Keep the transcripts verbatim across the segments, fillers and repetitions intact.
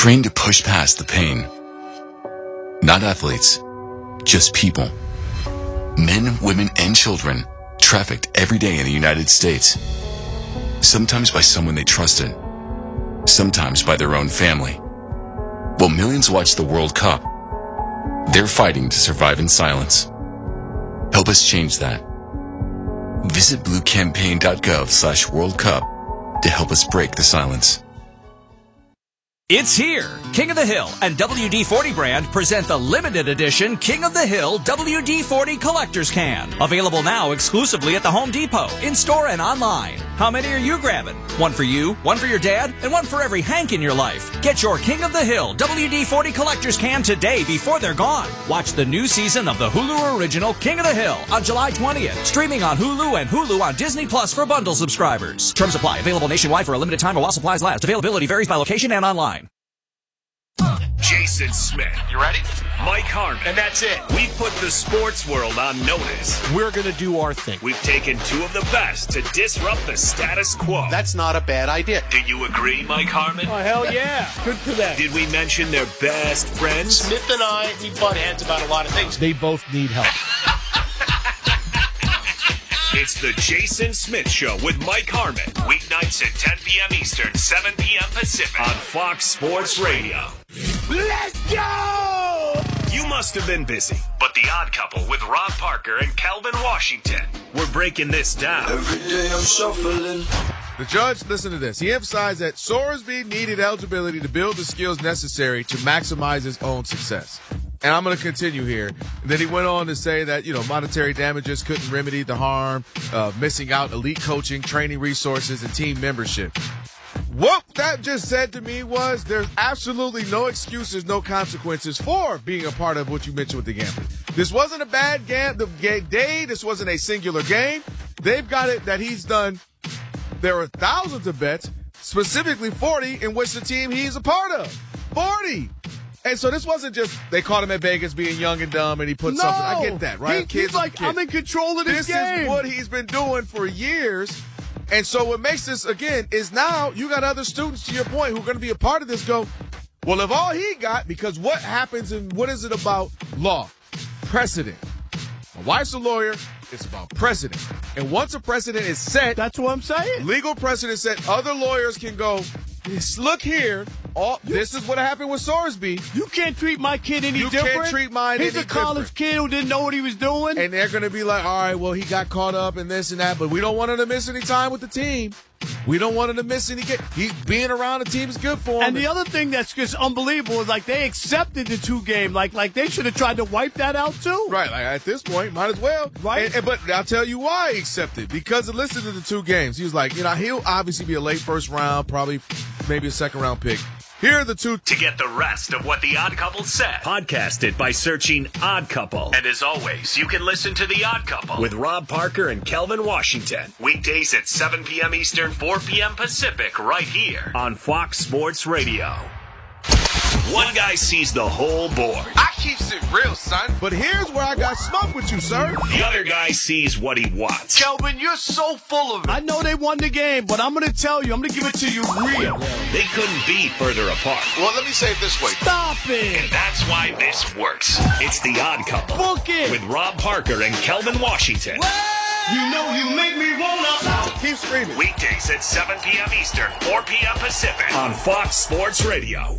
trained to push past the pain. Not athletes, just people. Men, women, and children trafficked every day in the United States. Sometimes by someone they trusted, sometimes by their own family. While millions watch the World Cup, they're fighting to survive in silence. Help us change that. Visit bluecampaign.gov slash World Cup to help us break the silence. It's here. King of the Hill and W D forty brand present the limited edition King of the Hill W D forty Collector's Can. Available now exclusively at the Home Depot, in-store and online. How many are you grabbing? One for you, one for your dad, and one for every Hank in your life. Get your King of the Hill W D forty Collector's Can today before they're gone. Watch the new season of the Hulu original King of the Hill on July twentieth. Streaming on Hulu and Hulu on Disney Plus for bundle subscribers. Terms apply. Available nationwide for a limited time or while supplies last. Availability varies by location and online. Jason Smith. You ready? Mike Harmon. And that's it. We've put the sports world on notice. We're going to do our thing. We've taken two of the best to disrupt the status quo. That's not a bad idea. Do you agree, Mike Harmon? Oh, hell yeah. Good for them. Did we mention their best friends? Smith and I, we butt heads about a lot of things. They both need help. It's the Jason Smith Show with Mike Harmon. Weeknights at ten p.m. Eastern, seven p.m. Pacific on Fox Sports Radio. Let's go! You must have been busy, but The Odd Couple with Rob Parker and Calvin Washington. We're breaking this down. Every day I'm shuffling. The judge, listen to this. He emphasized that Sorsby needed eligibility to build the skills necessary to maximize his own success. And I'm going to continue here. And then he went on to say that, you know, monetary damages couldn't remedy the harm of missing out elite coaching, training resources, and team membership. What that just said to me was there's absolutely no excuses, no consequences for being a part of what you mentioned with the gambling. This wasn't a bad game, the day. This wasn't a singular game. They've got it that he's done. There are thousands of bets, specifically forty, in which the team he's a part of. forty! And so this wasn't just they caught him at Vegas being young and dumb and he put no, something. I get that, right? He, Kids he's like, kids. I'm in control of this, this game. This is what he's been doing for years. And so what makes this, again, is now you got other students, to your point, who are going to be a part of this go, well, if all he got, because what happens and what is it about law? Precedent. My wife's a lawyer. It's about precedent. And once a precedent is set. That's what I'm saying. Legal precedent set, other lawyers can go, look here. All, this is what happened with Sorsby. You can't treat my kid any you different. You can't treat mine He's any a college different. kid who didn't know what he was doing. And they're going to be like, all right, well, he got caught up in this and that, but we don't want him to miss any time with the team. We don't want him to miss any game. He being around the team is good for him. And the other thing that's just unbelievable is, like, they accepted the two game. Like, like they should have tried to wipe that out, too. Right. Like, at this point, might as well. Right. And, and, but I'll tell you why he accepted. Because of listening to the two games. He was like, you know, he'll obviously be a late first round, probably maybe a second round pick. Here are the two. To get the rest of what The Odd Couple said, podcast it by searching Odd Couple. And as always, you can listen to The Odd Couple with Rob Parker and Kelvin Washington. Weekdays at seven p.m. Eastern, four p.m. Pacific, right here on Fox Sports Radio. One guy sees the whole board. I keeps it real, son. But here's where I got smoke with you, sir. The other guy sees what he wants. Kelvin, you're so full of it. I know they won the game, but I'm going to tell you, I'm going to give it to you real. They couldn't be further apart. Well, let me say it this way. Stop it. And that's why this works. It's The Odd Couple. Book it. With Rob Parker and Kelvin Washington. You know you make me wanna. Keep screaming. Weekdays at seven p.m. Eastern, four p.m. Pacific on Fox Sports Radio.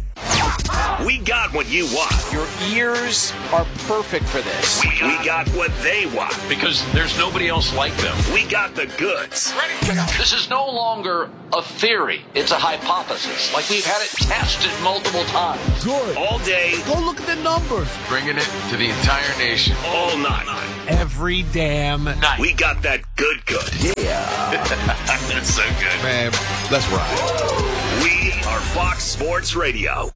We got what you want. Your ears are perfect for this. We, we got what they want. Because there's nobody else like them. We got the goods. This is no longer a theory. It's a hypothesis. Like we've had it tested multiple times. Good. All day. Go look at the numbers. Bringing it to the entire nation. All night. Every damn night. We got that good good. Yeah. That's so good. Man, let's ride. We are Fox Sports Radio.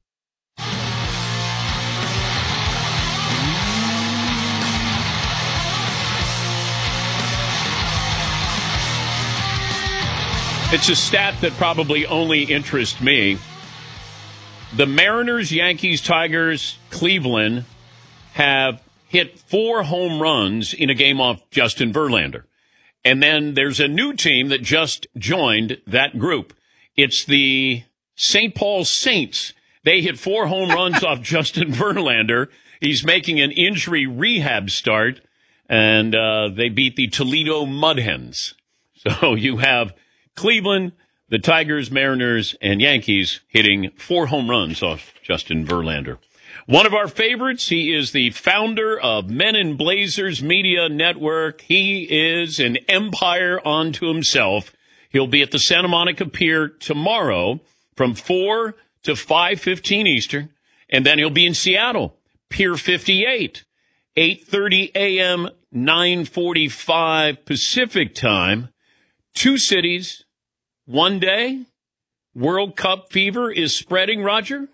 It's a stat that probably only interests me. The Mariners, Yankees, Tigers, Cleveland have hit four home runs in a game off Justin Verlander. And then there's a new team that just joined that group. It's the Saint Paul Saints. They hit four home runs off Justin Verlander. He's making an injury rehab start, and uh, they beat the Toledo Mud Hens. So you have Cleveland, the Tigers, Mariners, and Yankees hitting four home runs off Justin Verlander. One of our favorites, he is the founder of Men in Blazers Media Network. He is an empire unto himself. He'll be at the Santa Monica Pier tomorrow from four to five fifteen Eastern, and then he'll be in Seattle, Pier fifty-eight, eight thirty a.m., nine forty-five Pacific time. Two cities, one day. World Cup fever is spreading, Roger?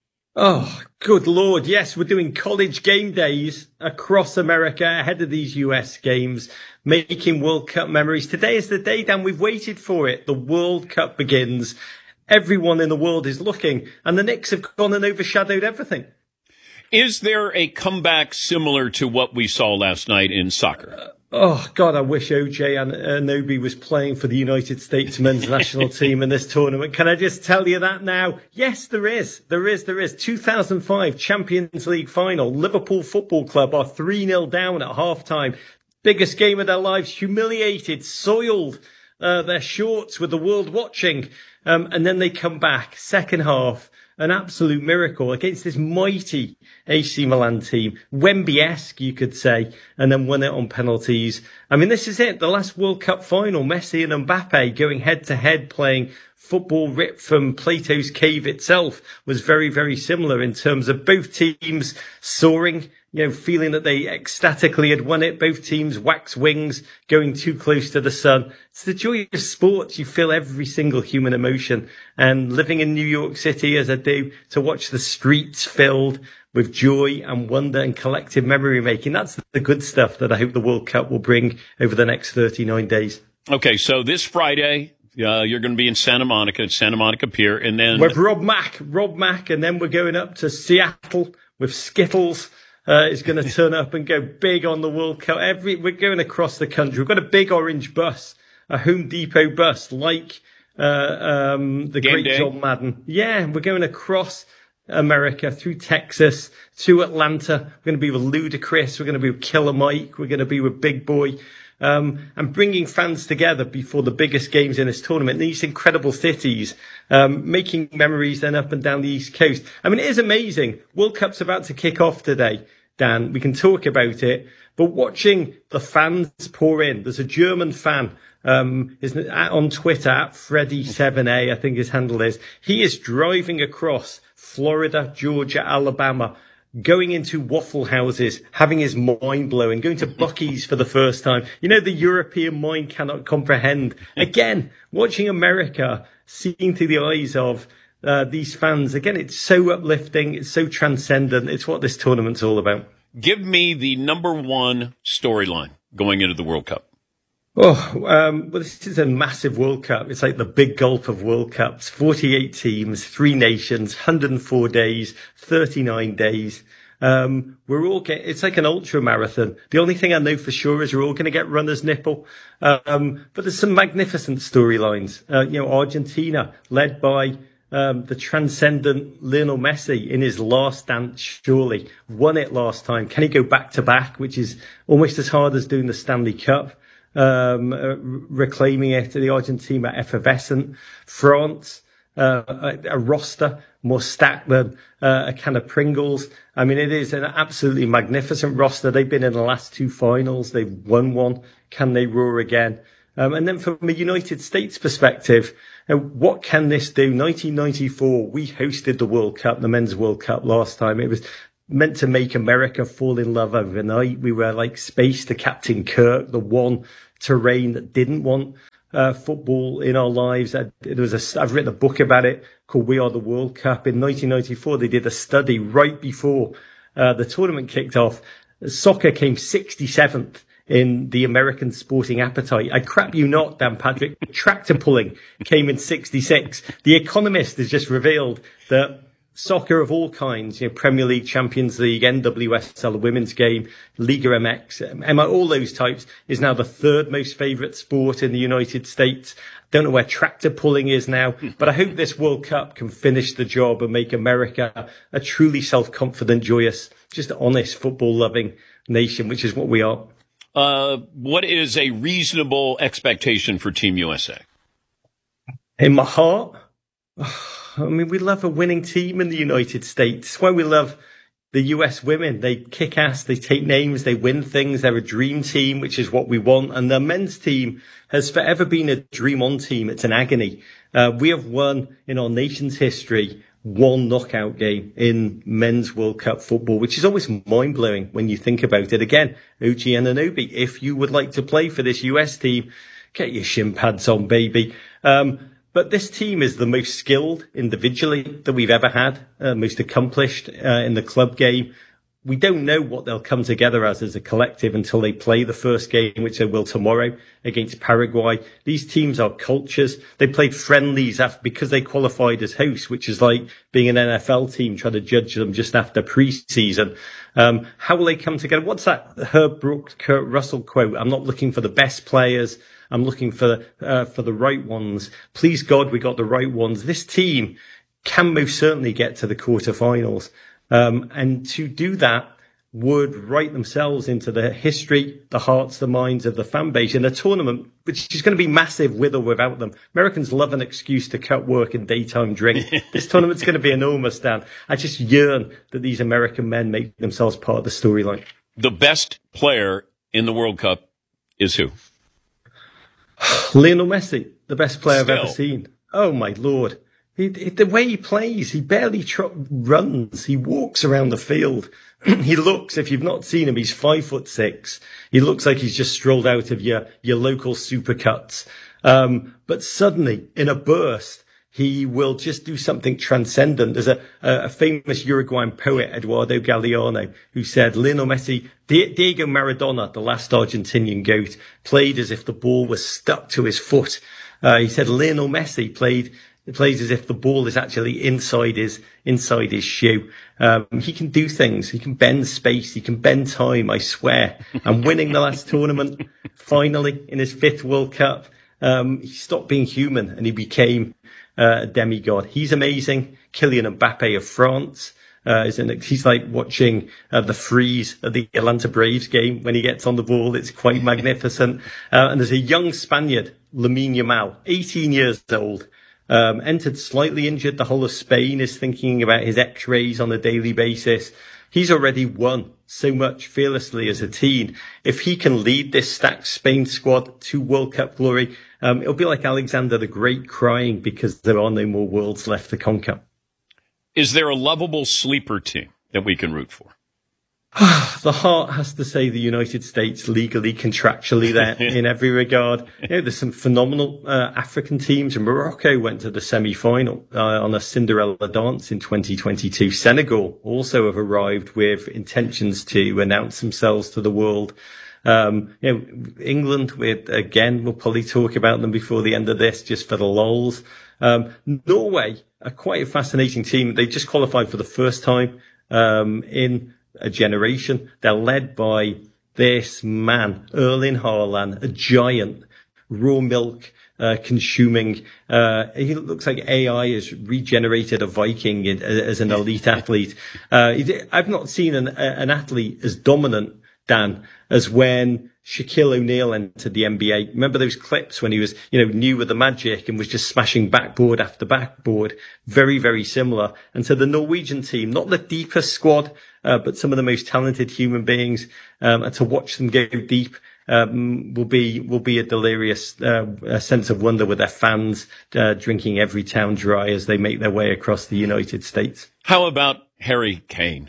Oh, good Lord. Yes, we're doing college game days across America ahead of these U S games, making World Cup memories. Today is the day, Dan. We've waited for it. The World Cup begins. Everyone in the world is looking, and the Knicks have gone and overshadowed everything. Is there a comeback similar to what we saw last night in soccer? Uh, oh, God, I wish O J Anunoby was playing for the United States men's national team in this tournament. Can I just tell you that now? Yes, there is. There is. There is. two thousand five Champions League final. Liverpool Football Club are three nil down at halftime. Biggest game of their lives. Humiliated, soiled uh, their shorts with the world watching. Um, and then they come back, second half, an absolute miracle against this mighty A C Milan team, Wemby-esque, you could say, and then won it on penalties. I mean, this is it, the last World Cup final, Messi and Mbappe going head-to-head playing football ripped from Plato's cave itself was very, very similar in terms of both teams soaring, you know, feeling that they ecstatically had won it. Both teams wax wings, going too close to the sun. It's the joy of sports. You feel every single human emotion. And living in New York City as I do, to watch the streets filled with joy and wonder and collective memory making, that's the good stuff that I hope the World Cup will bring over the next thirty-nine days. Okay, so this Friday, Uh, you're going to be in Santa Monica, Santa Monica Pier, and then with Rob Mack, Rob Mack, and then we're going up to Seattle with Skittles. Uh, is going to turn up and go big on the World Cup. Every we're going across the country. We've got a big orange bus, a Home Depot bus, like uh, um, the Game great day. John Madden. Yeah, we're going across America through Texas to Atlanta. We're going to be with Ludacris. We're going to be with Killer Mike. We're going to be with Big Boy. Um, and bringing fans together before the biggest games in this tournament, these incredible cities, um, making memories then up and down the East Coast. I mean, it is amazing. World Cup's about to kick off today, Dan. We can talk about it, but watching the fans pour in, there's a German fan, um, is on Twitter at Freddy seven A, I think his handle is. He is driving across Florida, Georgia, Alabama, going into Waffle Houses, having his mind blowing, going to Buc-ee's for the first time. You know, the European mind cannot comprehend. Again, watching America, seeing through the eyes of uh, these fans. Again, it's so uplifting. It's so transcendent. It's what this tournament's all about. Give me the number one storyline going into the World Cup. Oh, um, well, this is a massive World Cup. It's like the big gulp of World Cups. forty-eight teams, three nations, one hundred four days, thirty-nine days. Um, we're all get, it's like an ultra marathon. The only thing I know for sure is we're all going to get runner's nipple. Um, but there's some magnificent storylines. Uh, you know, Argentina led by, um, the transcendent Lionel Messi in his last dance, surely won it last time. Can he go back to back, which is almost as hard as doing the Stanley Cup? Um, uh, reclaiming it, the Argentina effervescent. France, uh, a, a roster more stacked than uh, a can of Pringles. I mean, it is an absolutely magnificent roster. They've been in the last two finals. They've won one. Can they roar again? Um, and then from a United States perspective, uh, what can this do? nineteen ninety-four, we hosted the World Cup, the Men's World Cup last time. It was meant to make America fall in love overnight. We were like space to Captain Kirk, the one terrain that didn't want uh, football in our lives. I, there was a, I've written a book about it called We Are the World Cup. In nineteen ninety-four, they did a study right before uh, the tournament kicked off. Soccer came sixty-seventh in the American sporting appetite. I crap you not, Dan Patrick. Tractor pulling came in sixty-six. The Economist has just revealed that soccer of all kinds, you know, Premier League, Champions League, N W S L, the women's game, Liga M X, M I, all those types, is now the third most favourite sport in the United States. Don't know where tractor pulling is now, but I hope this World Cup can finish the job and make America a truly self-confident, joyous, just honest, football-loving nation, which is what we are. Uh, what is a reasonable expectation for Team U S A? In my heart, I mean, we love a winning team in the United States. That's why we love the U S women. They kick ass, they take names, they win things. They're a dream team, which is what we want. And the men's team has forever been a dream on team. It's an agony. Uh, we have won in our nation's history one knockout game in men's World Cup football, which is almost mind blowing when you think about it. Again, O G Anunoby, if you would like to play for this U S team, get your shin pads on, baby. Um, But this team is the most skilled individually that we've ever had, uh, most accomplished uh, in the club game. We don't know what they'll come together as as a collective until they play the first game, which they will tomorrow against Paraguay. These teams are cultures. They played friendlies after, because they qualified as hosts, which is like being an N F L team trying to judge them just after preseason. Um, how will they come together? What's that Herb Brooks, Kurt Russell quote? I'm not looking for the best players. I'm looking for uh, for the right ones. Please God, we got the right ones. This team can most certainly get to the quarterfinals. Um, and to do that would write themselves into the history, the hearts, the minds of the fan base in a tournament which is going to be massive with or without them. Americans love an excuse to cut work and daytime drink. This tournament's going to be enormous, Dan. I just yearn that these American men make themselves part of the storyline. The best player in the World Cup is who? Lionel Messi, the best player Still. I've ever seen. Oh, my Lord. He, he, the way he plays, he barely tr- runs. He walks around the field. He looks, if you've not seen him, he's five foot six. He looks like he's just strolled out of your, your local supercuts. Um, but suddenly, in a burst, he will just do something transcendent. There's a, a, a famous Uruguayan poet, Eduardo Galeano, who said Lionel Messi, Diego Maradona, the last Argentinian GOAT, played as if the ball was stuck to his foot. Uh, he said Lionel Messi played plays as if the ball is actually inside his inside his shoe. Um, he can do things. He can bend space. He can bend time. I swear. And winning the last tournament, finally in his fifth World Cup, um, he stopped being human and he became uh, a demigod. He's amazing. Kylian Mbappe of France. Uh, is an, he's like watching uh, the freeze of the Atlanta Braves game when he gets on the ball. It's quite magnificent. Uh, and there's a young Spaniard, Lamine Yamal, eighteen years old. Um, entered slightly injured. The whole of Spain is thinking about his x-rays on a daily basis. He's already won so much fearlessly as a teen. If he can lead this stacked Spain squad to World Cup glory, um, it'll be like Alexander the Great crying because there are no more worlds left to conquer. Is there a lovable sleeper team that we can root for? The heart has to say the United States legally, contractually there in every regard. You know, there's some phenomenal uh, African teams. Morocco went to the semi-final uh, on a Cinderella dance in twenty twenty-two. Senegal also have arrived with intentions to announce themselves to the world. Um, you know, England, with again, we'll probably talk about them before the end of this, just for the lols. Um, Norway are quite a fascinating team. They just qualified for the first time um, in a generation. They're led by this man, Erling Haaland, a giant, raw milk uh, consuming. Uh, he looks like A I has regenerated a Viking in, as an elite athlete. Uh, I've not seen an, an athlete as dominant, Dan, as when Shaquille O'Neal entered the N B A. Remember those clips when he was, you know, new with the magic and was just smashing backboard after backboard? Very, very similar. And so the Norwegian team, not the deepest squad, uh, but some of the most talented human beings, um, and to watch them go deep, um, will be, will be a delirious, uh, a sense of wonder with their fans, uh, drinking every town dry as they make their way across the United States. How about Harry Kane?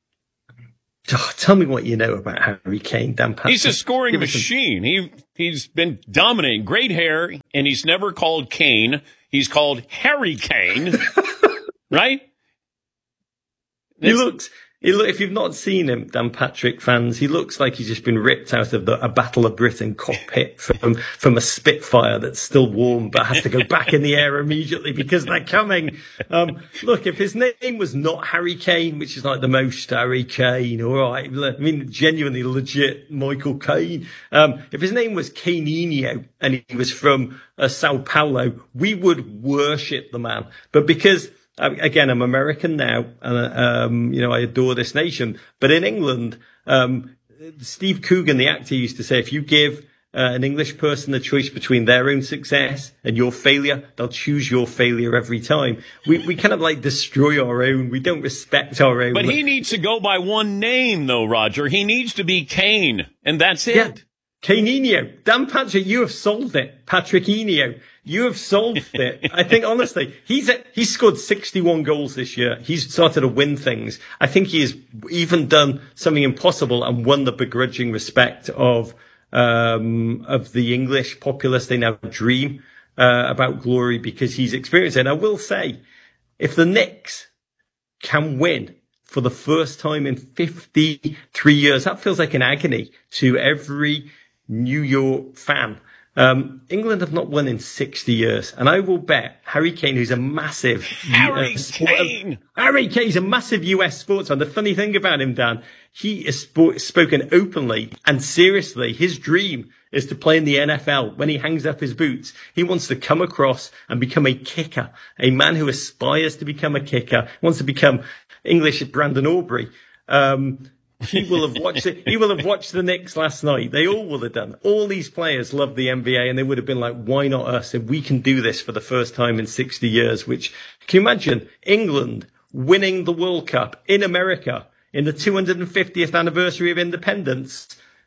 Oh, tell me what you know about Harry Kane, Dan Patrick. He's a scoring machine. He, he's been dominating. Great hair, and he's never called Kane. He's called Harry Kane, right? He looks, He look, if you've not seen him, Dan Patrick fans, he looks like he's just been ripped out of the, a Battle of Britain cockpit from, from a Spitfire that's still warm but has to go back in the air immediately because they're coming. Um, look, if his name was not Harry Kane, which is like the most Harry Kane, all right, I mean, genuinely legit Michael Caine. Um, if his name was Caninho and he was from uh, Sao Paulo, we would worship the man. But because Again, I'm American now, and um, you know I adore this nation. But in England, um, Steve Coogan, the actor, used to say, if you give uh, an English person the choice between their own success and your failure, they'll choose your failure every time. We we kind of like destroy our own. We don't respect our own. But he needs to go by one name, though, Roger. He needs to be Kane, and that's it. Yeah. Caninho. Dan Patrick, you have solved it. Patrick Enio. You have solved it. I think, honestly, he's he's scored sixty-one goals this year. He's started to win things. I think he has even done something impossible and won the begrudging respect of um, of the English populace. They now dream uh, about glory because he's experienced it. And I will say, if the Knicks can win for the first time in fifty-three years, that feels like an agony to every New York fan. Um, England have not won in sixty years, and I will bet Harry Kane, who's a massive Harry uh, Kane, Harry Kane's a massive U S sports fan. The funny thing about him, Dan, he has sp- spoken openly and seriously. His dream is to play in the N F L. When he hangs up his boots, he wants to come across and become a kicker, a man who aspires to become a kicker, wants to become English Brandon Aubrey. Um, He will have watched it. He will have watched the Knicks last night. They all will have done. All these players love the N B A, and they would have been like, "Why not us? If we can do this for the first time in sixty years." Which, can you imagine England winning the World Cup in America in the two hundred fiftieth anniversary of independence?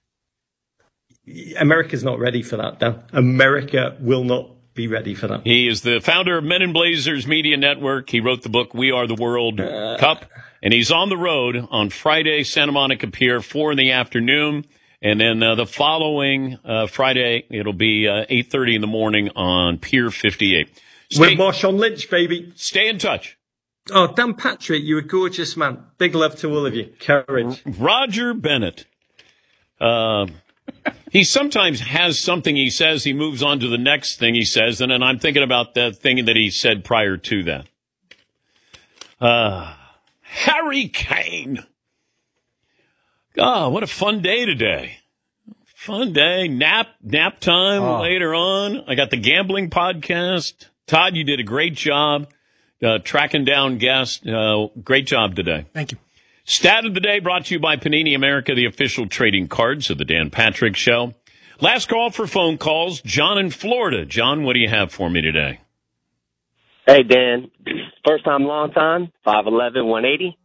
America's not ready for that, Dan. America will not be ready for that. He is the founder of Men in Blazers Media Network. He wrote the book We Are the World uh, Cup, and he's on the road on Friday, Santa Monica Pier, four in the afternoon, and then uh, the following uh, Friday, it'll be uh, eight thirty in the morning on Pier fifty-eight. Stay, With Marshawn Lynch, baby. Stay in touch. Oh, Dan Patrick, you're a gorgeous man. Big love to all of you. Courage. Roger Bennett. Uh... He sometimes has something he says, he moves on to the next thing he says, and then I'm thinking about the thing that he said prior to that. Uh, Harry Kane. Oh, what a fun day today. Fun day. Nap, nap time oh. later on. I got the gambling podcast. Todd, you did a great job uh, tracking down guests. Uh, great job today. Thank you. Stat of the day brought to you by Panini America, the official trading cards of the Dan Patrick Show. Last call for phone calls. John in Florida. John, what do you have for me today? Hey, Dan. First time, long time. five eleven, one eighty.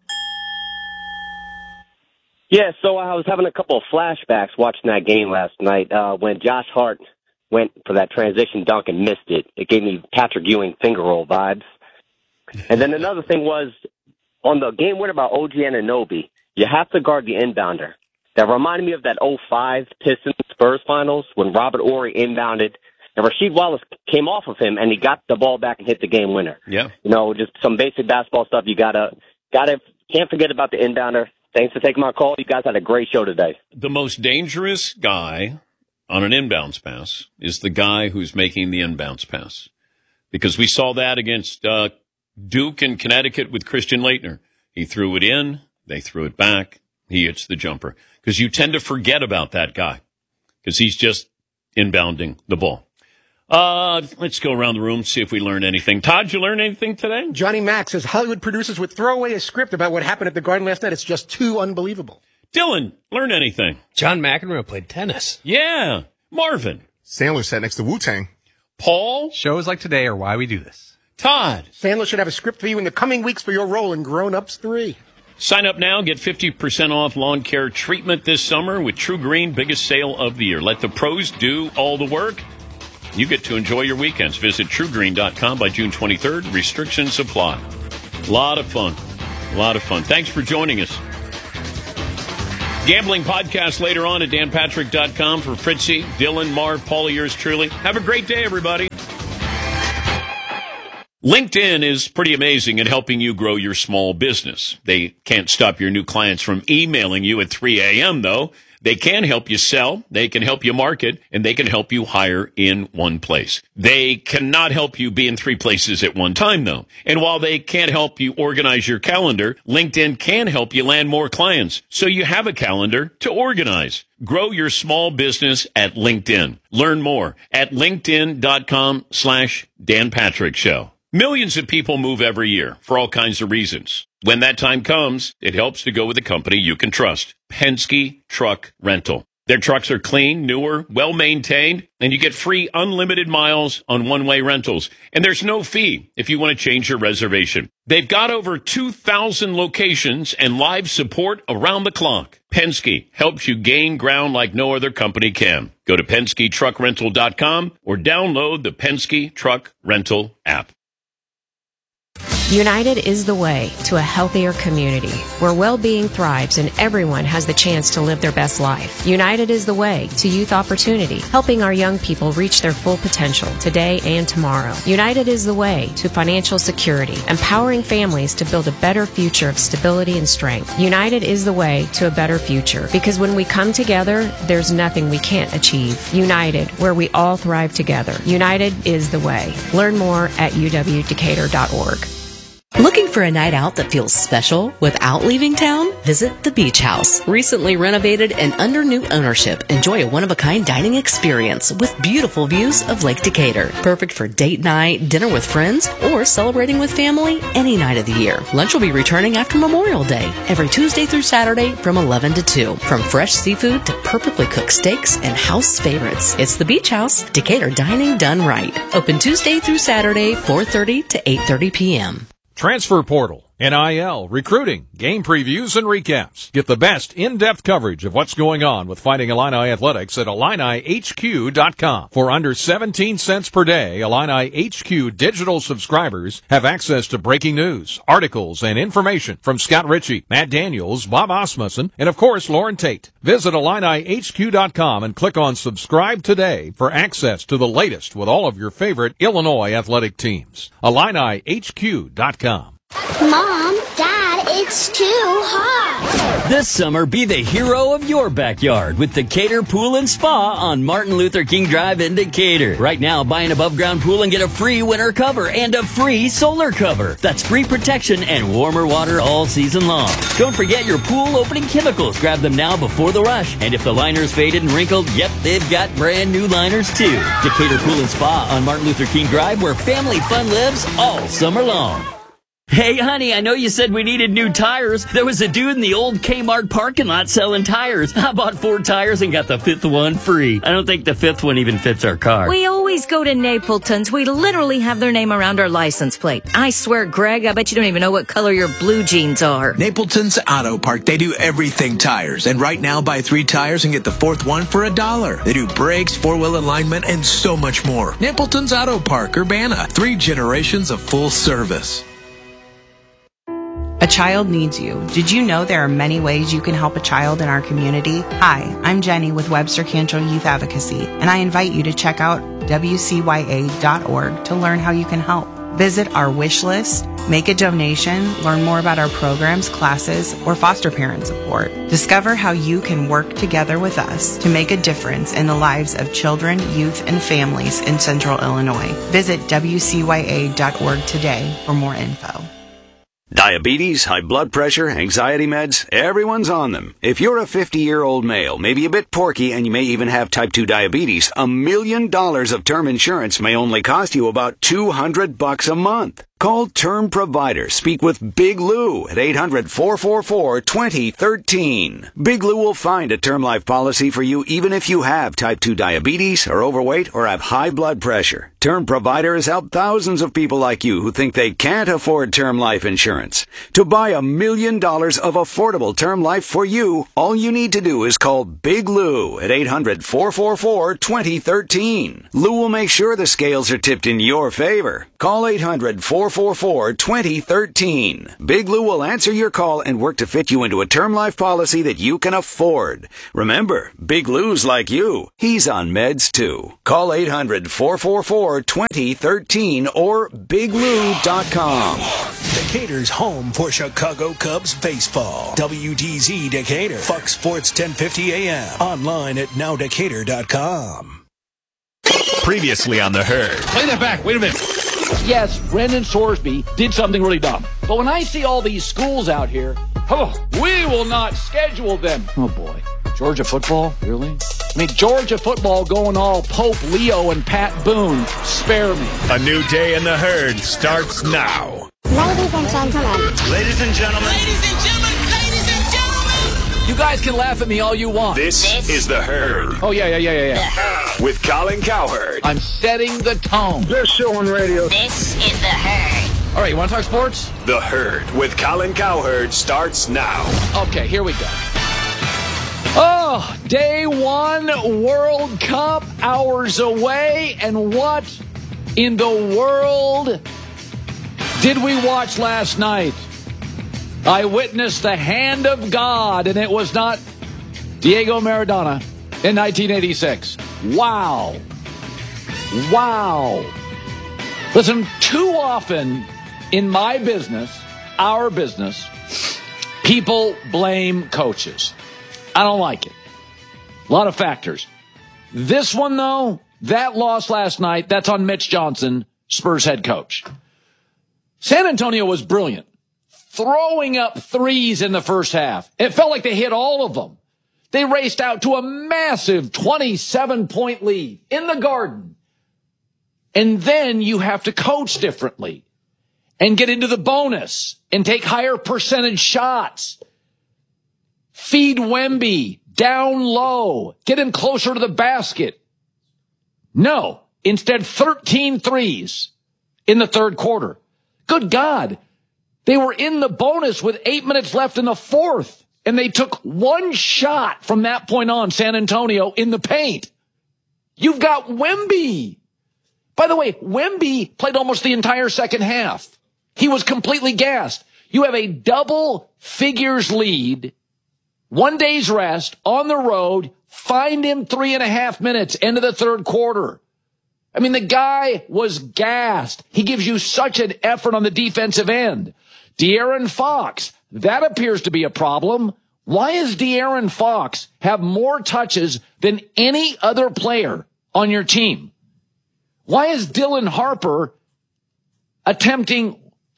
Yeah, so I was having a couple of flashbacks watching that game last night uh, when Josh Hart went for that transition dunk and missed it. It gave me Patrick Ewing finger roll vibes. And then another thing was, on the game winner by O G Anunoby, you have to guard the inbounder. That reminded me of that oh five Pistons Spurs finals when Robert Horry inbounded and Rasheed Wallace came off of him and he got the ball back and hit the game winner. Yeah. You know, just some basic basketball stuff. You gotta, gotta, can't forget about the inbounder. Thanks for taking my call. You guys had a great show today. The most dangerous guy on an inbounds pass is the guy who's making the inbounds pass. Because we saw that against, uh, Duke in Connecticut with Christian Laettner. He threw it in. They threw it back. He hits the jumper. Because you tend to forget about that guy. Because he's just inbounding the ball. Uh, let's go around the room, see if we learn anything. Todd, did you learn anything today? Johnny Mack says Hollywood producers would throw away a script about what happened at the Garden last night. It's just too unbelievable. Dylan, learn anything? John McEnroe played tennis. Yeah. Marvin. Sandler sat next to Wu-Tang. Paul. Shows like today are why we do this. Todd. Sandler should have a script for you in the coming weeks for your role in Grown Ups three. Sign up now. Get fifty percent off lawn care treatment this summer with True Green, biggest sale of the year. Let the pros do all the work. You get to enjoy your weekends. Visit true green dot com by June twenty-third. Restrictions apply. A lot of fun. A lot of fun. Thanks for joining us. Gambling podcast later on at dan patrick dot com for Fritzy, Dylan, Marv, Paul, yours truly. Have a great day, everybody. LinkedIn is pretty amazing in helping you grow your small business. They can't stop your new clients from emailing you at three a.m., though. They can help you sell, they can help you market, and they can help you hire in one place. They cannot help you be in three places at one time, though. And while they can't help you organize your calendar, LinkedIn can help you land more clients, so you have a calendar to organize. Grow your small business at LinkedIn. Learn more at linkedin.com slash Dan Patrick Show. Millions of people move every year for all kinds of reasons. When that time comes, it helps to go with a company you can trust. Penske Truck Rental. Their trucks are clean, newer, well-maintained, and you get free unlimited miles on one-way rentals. And there's no fee if you want to change your reservation. They've got over two thousand locations and live support around the clock. Penske helps you gain ground like no other company can. Go to Penske Truck Rental dot com or download the Penske Truck Rental app. United is the way to a healthier community where well-being thrives and everyone has the chance to live their best life. United is the way to youth opportunity, helping our young people reach their full potential today and tomorrow. United is the way to financial security, empowering families to build a better future of stability and strength. United is the way to a better future because when we come together, there's nothing we can't achieve. United, where we all thrive together. United is the way. Learn more at u w decatur dot org. Looking for a night out that feels special without leaving town? Visit the Beach House. Recently renovated and under new ownership, enjoy a one-of-a-kind dining experience with beautiful views of Lake Decatur. Perfect for date night, dinner with friends, or celebrating with family any night of the year. Lunch will be returning after Memorial Day, every Tuesday through Saturday from eleven to two. From fresh seafood to perfectly cooked steaks and house favorites. It's the Beach House, Decatur dining done right. Open Tuesday through Saturday, four thirty to eight thirty p.m. Transfer Portal, N I L, recruiting, game previews, and recaps. Get the best in-depth coverage of what's going on with Fighting Illini Athletics at Illini H Q dot com. For under seventeen cents per day, Illini H Q digital subscribers have access to breaking news, articles, and information from Scott Ritchie, Matt Daniels, Bob Osmussen, and of course, Lauren Tate. Visit Illini H Q dot com and click on Subscribe Today for access to the latest with all of your favorite Illinois athletic teams. Illini H Q dot com. Mom, Dad, it's too hot. This summer, be the hero of your backyard with Decatur Pool and Spa on Martin Luther King Drive in Decatur. Right now, buy an above-ground pool and get a free winter cover and a free solar cover. That's free protection and warmer water all season long. Don't forget your pool opening chemicals. Grab them now before the rush. And if the liner's faded and wrinkled, yep, they've got brand new liners too. Decatur Pool and Spa on Martin Luther King Drive, where family fun lives all summer long. Hey, honey, I know you said we needed new tires. There was a dude in the old Kmart parking lot selling tires. I bought four tires and got the fifth one free. I don't think the fifth one even fits our car. We always go to Napleton's. We literally have their name around our license plate. I swear, Greg, I bet you don't even know what color your blue jeans are. Napleton's Auto Park. They do everything tires. And right now, buy three tires and get the fourth one for a dollar. They do brakes, four-wheel alignment, and so much more. Napleton's Auto Park, Urbana. Three generations of full service. A child needs you. Did you know there are many ways you can help a child in our community? Hi, I'm Jenny with Webster Cantrell Youth Advocacy, and I invite you to check out W C Y A dot org to learn how you can help. Visit our wish list, make a donation, learn more about our programs, classes, or foster parent support. Discover how you can work together with us to make a difference in the lives of children, youth, and families in Central Illinois. Visit W C Y A dot org today for more info. Diabetes, high blood pressure, anxiety meds, everyone's on them. If you're a fifty-year-old male, maybe a bit porky, and you may even have type two diabetes, a million dollars of term insurance may only cost you about two hundred bucks a month. Call Term Provider. Speak with Big Lou at eight hundred, four four four, two zero one three. Big Lou will find a term life policy for you even if you have type two diabetes, are overweight, or have high blood pressure. Term Provider has helped thousands of people like you who think they can't afford term life insurance. To buy a million dollars of affordable term life for you, all you need to do is call Big Lou at eight hundred, four four four, two zero one three. Lou will make sure the scales are tipped in your favor. Call eight hundred, four four four four, two zero one three. Big Lou will answer your call and work to fit you into a term life policy that you can afford. Remember, Big Lou's like you. He's on meds too. Call eight hundred, four four four, two zero one three or big lou dot com. Decatur's home for Chicago Cubs baseball. W D Z Decatur. Fox Sports ten fifty A M. Online at now decatur dot com. Previously on The Herd. Play that back. Wait a minute. Yes, Brendan Sorsby did something really dumb. But when I see all these schools out here, oh, we will not schedule them. Oh, boy. Georgia football? Really? I mean, Georgia football going all Pope Leo and Pat Boone. Spare me. A new day in The Herd starts now. Ladies and gentlemen. Ladies and gentlemen. Ladies and gentlemen. Ladies and gentlemen. You guys can laugh at me all you want. This, this is The Herd. Oh, yeah, yeah, yeah, yeah, yeah. With Colin Cowherd. I'm setting the tone. Best show on radio. This is The Herd. All right, you want to talk sports? The Herd with Colin Cowherd starts now. Okay, here we go. Oh, day one, World Cup, hours away. And what in the world did we watch last night? I witnessed the hand of God, and it was not Diego Maradona in nineteen eighty-six. Wow. Wow. Listen, too often in my business, our business, people blame coaches. I don't like it. A lot of factors. This one, though, that loss last night, that's on Mitch Johnson, Spurs head coach. San Antonio was brilliant, throwing up threes in the first half. It felt like they hit all of them. They raced out to a massive twenty-seven point lead in the Garden. And then you have to coach differently and get into the bonus and take higher percentage shots. Feed Wemby down low. Get him closer to the basket. No. Instead, thirteen threes in the third quarter. Good God. They were in the bonus with eight minutes left in the fourth, and they took one shot from that point on, San Antonio, in the paint. You've got Wemby. By the way, Wemby played almost the entire second half. He was completely gassed. You have a double figures lead. One day's rest, on the road, find him three and a half minutes into the third quarter. I mean, the guy was gassed. He gives you such an effort on the defensive end. De'Aaron Fox, that appears to be a problem. Why does De'Aaron Fox have more touches than any other player on your team? Why is Dylan Harper attempting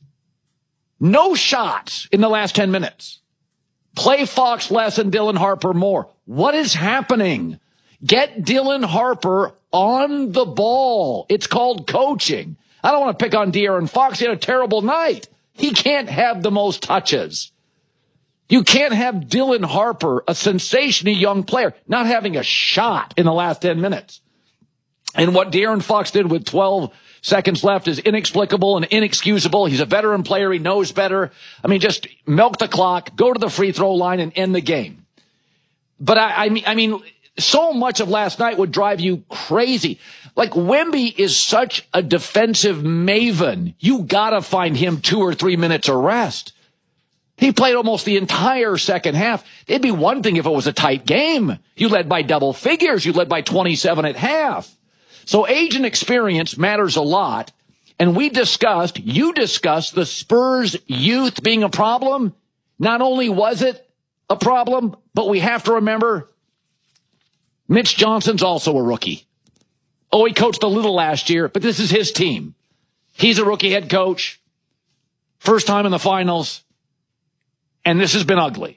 no shots in the last ten minutes? Play Fox less and Dylan Harper more. What is happening? Get Dylan Harper on the ball. It's called coaching. I don't want to pick on De'Aaron Fox. He had a terrible night. He can't have the most touches. You can't have Dylan Harper, a sensational young player, not having a shot in the last ten minutes. And what De'Aaron Fox did with twelve seconds left is inexplicable and inexcusable. He's a veteran player. He knows better. I mean, just milk the clock, go to the free throw line and end the game. But I, I mean, I mean, so much of last night would drive you crazy. Like, Wemby is such a defensive maven. You gotta find him two or three minutes of rest. He played almost the entire second half. It'd be one thing if it was a tight game. You led by double figures. You led by twenty-seven at half. So age and experience matters a lot. And we discussed, you discussed the Spurs youth being a problem. Not only was it a problem, but we have to remember Mitch Johnson's also a rookie. Oh, he coached a little last year, but this is his team. He's a rookie head coach. First time in the finals. And this has been ugly.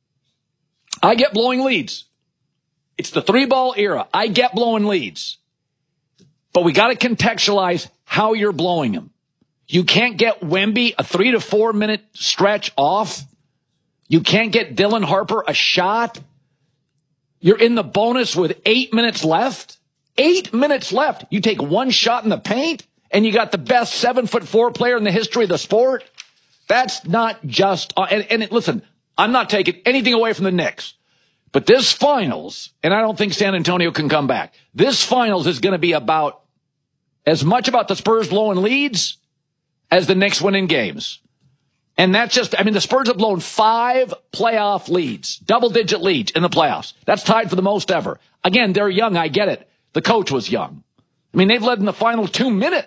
I get blowing leads. It's the three ball era. I get blowing leads. But we got to contextualize how you're blowing them. You can't get Wemby a three to four minute stretch off. You can't get Dylan Harper a shot. You're in the bonus with eight minutes left. Eight minutes left. You take one shot in the paint and you got the best seven foot four player in the history of the sport. That's not just, uh, and, and it, listen, I'm not taking anything away from the Knicks, but this finals, and I don't think San Antonio can come back. This finals is going to be about as much about the Spurs blowing leads as the Knicks winning games. And that's just, I mean, the Spurs have blown five playoff leads, double-digit leads in the playoffs. That's tied for the most ever. Again, they're young, I get it. The coach was young. I mean, they've led in the final two minutes